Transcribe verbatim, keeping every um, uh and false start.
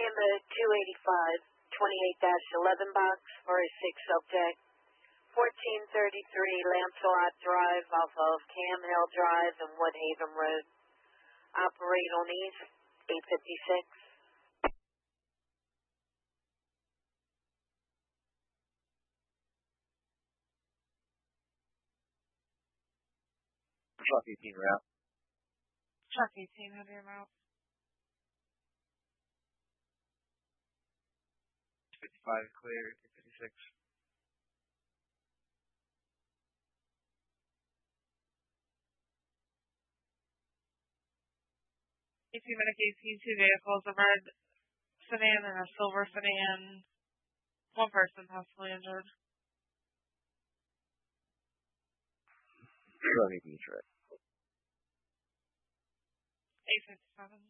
Lambda two eighty-five, twenty-eight dash eleven box for a six subject. fourteen thirty-three Lancelot Drive off of Cam Hill Drive and Woodhaven Road. Operate on East, eight fifty-six. Truck eighteen route. Truck eighteen, have your route. fifty-five clear, eight fifty-six. eighteen minute K C, two vehicles, a red sedan and a silver sedan. One person possibly injured. Truck eighteen, truck. eight fifty-seven.